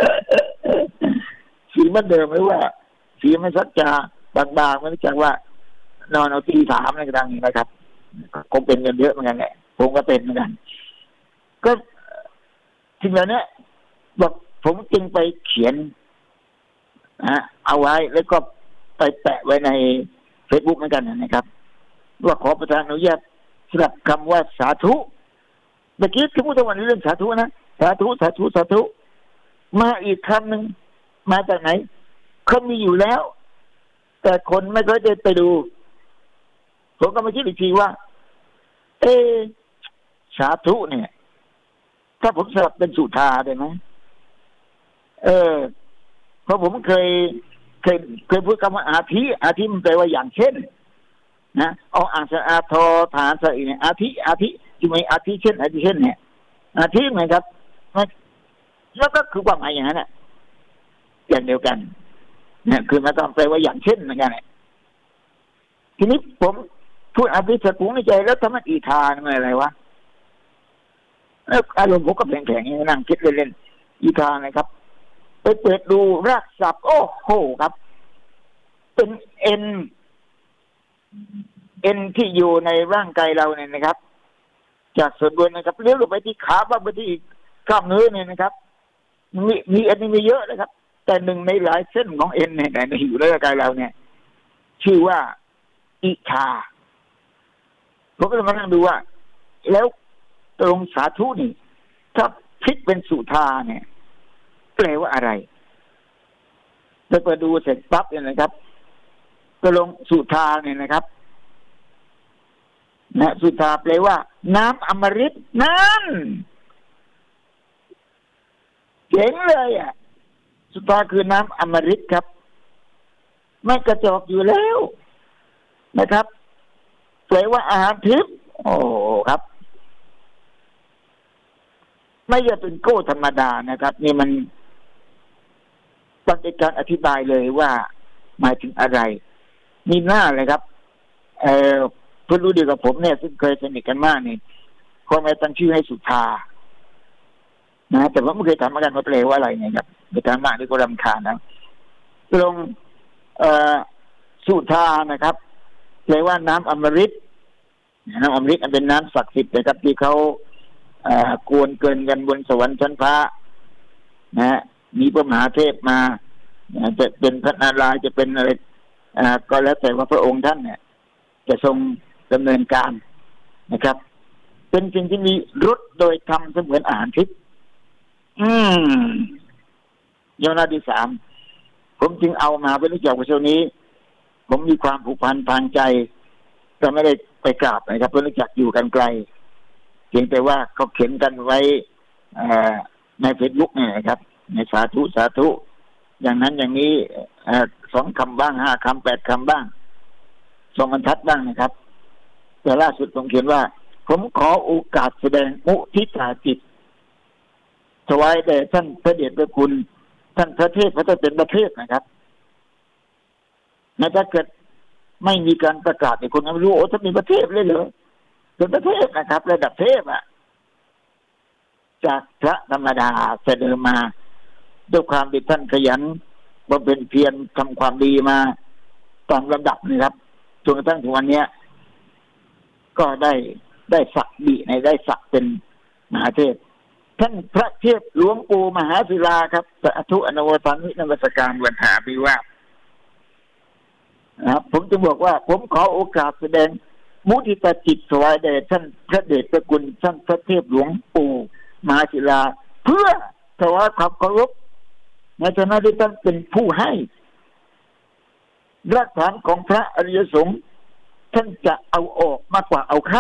S3: สีมันเดิมหรือว่าสีมันสักจะบางๆไม่รู้จักว่านอนเอาตีสามอะไรต่างๆนะครับคงเป็นกันเยอะเหมือนกันแหละผมก็เป็นเหมือนกันก็ทีเหล่านี้บอกผมจึงไปเขียนนะเอาไว้แล้วก็ไปแปะไว้ใน Facebook เหมือนกันนะครับว่าขอประทานอนุญาตสำหรับคำว่าสาธุเมื่อกี้ที่พูดถึงวันเรื่องสาธุนะสาธุสาธุสาธุมาอีกคำหนึ่งมาจากไหนเขามีอยู่แล้วแต่คนไม่เคยได้ไปดูผมก็มาคิดอีกทีว่าเอสาธุเนี่ยถ้าผมสลับเป็นสุธาได้ไหมเออเพราะผมเคยเคยเคยพูดคำว่าอาทิอาทิมันแปลว่าอย่างเช่นนะเอาอ่างสะอาทอฐานสะอีเนี่ยอาทิอาทิที่มีอาทิเช่นอาทิเช่นเนี่ยอาทิเหมือนครับแล้วก็คือความหมายอย่างนั้นแหละอย่างเดียวกันเนี่ยคือมาต้องแปลว่าอย่างเช่นเหมือนกันทีนี้ผมพูดอาทิสะกุ้งในใจแล้วทำไมอีทานมันอะไรวะแล้วอารมณ์ผมก็แข็งๆอย่างนั่งคิดเล่นๆอีทานนะครับไปเปิดดูรากศัพท์โอ้โหครับเป็นเอ็นเอ็นที่อยู่ในร่างกายเราเนี่ยนะครับจากส่วนบนนะครับเลี้ยวลงไปที่ขาบ้างไปที่กล้ามเนื้อเนี่ยนะครับมีมีเอ็นมีเยอะนะครับแต่หนึ่งในหลายเส้นของเอ็นเนี่ยในอยู่ในร่างกายเราเนี่ยชื่อว่าอิชาผมก็จะมานั่งดูว่าแล้วตรงสาธุนี่ถ้าพลิกเป็นสุธาเนี่ยแปลว่าอะไรแล้วไปดูเสร็จปั๊บเนี่ยนะครับก็ลงสุธาเนี่ยนะครับนะสุธาแปลว่าน้ำอมฤตนั่นเจ๋งเลยอ่ะสุธาคือน้ำอมฤตครับไม่กระจอกอยู่แล้วนะครับแปลว่าอาหารทิพย์โอ้ครับไม่ใช่เป็นโก้ธรรมดานะครับนี่มันต้องเป็นการอธิบายเลยว่าหมายถึงอะไรมีหน้าเลยครับเอ่อเพื่อนรู้ดีกับผมเนี่ยซึ่งเคยสนิทกันมากนี่พ่อแม่ตั้งชื่อให้สุธานะแต่ว่าไม่เคยถามกันว่าแปลว่าอะไรไงครับไปถามมากด้วยก็รำคาญนะลงเอ่อสุธานะครับแปลว่าน้ำอมฤตน้ำอมฤตอันเป็นน้ำศักดิ์สิทธิ์นะครับที่เขากวนเกินกันบนสวรรค์ชั้นฟ้านะมีพระมหาเทพมาจะเป็นพระนารายณ์จะเป็นอะไรก็แล้วแต่ว่าพระองค์ท่านเนี่ยจะทรงดำเนินการนะครับเป็นสิ่งที่มีรสโดยธรรมเสมือนอาหารทิพย์อืมยอนาที่สามผมจึงเอามาเป็นรู้จักว่าช่วงนี้ผมมีความผูกพันทางใจแต่ไม่ได้ไปกราบนะครับเพราะรู้จักอยู่กันไกลเพียงแต่ว่าเขาเขียนกันไว้ในเฟซบุ๊กเนี่ยนะครับในสาธุสาธุอย่างนั้นอย่างนี้สองคำบ้างห้าคำแปดคำบ้างสองบรรทัดบ้างนะครับแต่ล่าสุดผมเขียนว่าผมขอโอกาสแสดงมุทิตาจิตถวายแด่ท่านพระเดชพระคุณท่านพระเทพพระเจ้าเป็นประเทศนะครับถ้าเกิดไม่มีการประกาศในคนไม่รู้โอ้ท่านมีประเทศเลยเหรอเป็นประเทศนะครับระดับเทพอะจากพระธรรมดาเสด็จมาด้วยความที่ท่านขยันบำเพ็ญเพียรทำความดีมาตามลำดับนะครับจนกระทั่งถึงวันนี้ก็ได้ได้ศักดิ์ดีในได้ศักดิ์เป็นมหาเทพท่านพระเทพหลวงปู่มหาศิลาครับสาธุอนุโมทนาวินมัสการวันหาภิวาทนะครับผมจะบอกว่าผมขอโอกาสแสดงมุทิตาจิตถวายแด่ท่านพระเดชพระคุณท่านพระเทพหลวงปู่มหาศิลาเพื่อถวายความเคารพในฐานะที่ท่านเป็นผู้ให้รากฐานของพระอริยสงฆ์ท่านจะเอาออกมากกว่าเอาเข้า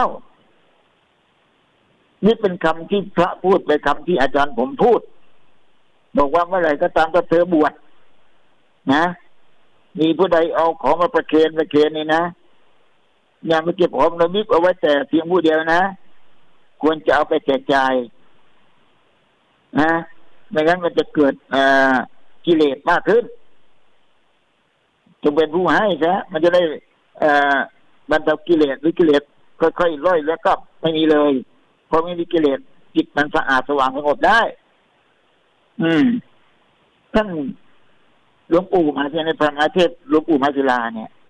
S3: นี่เป็นคำที่พระพูดเป็นคำที่อาจารย์ผมพูดบอกว่าเมื่อไหร่ก็ตามก็เธอบวชนะมีผู้ใดเอาของมาประเคนประเคนนี่นะอย่ามาเก็บของระมิบเอาไว้แต่เพียงผู้เดียวนะควรจะเอาไปแจกจ่ายนะไม่งั้นมันจะเกิดกิเลสมากขึ้นจงเป็นผู้ให้ซะมันจะได้บรรเทากิเลสหรือกิเลสค่อยๆล่อยแล้วก็ไม่มีเลยพอไม่มีกิเลสจิตมันสะอาดสว่างสงบได้ อืมท่านหลวงปู่มหาเทพในพระมหาเทพหลวงปู่มหาศิลาเนี่ย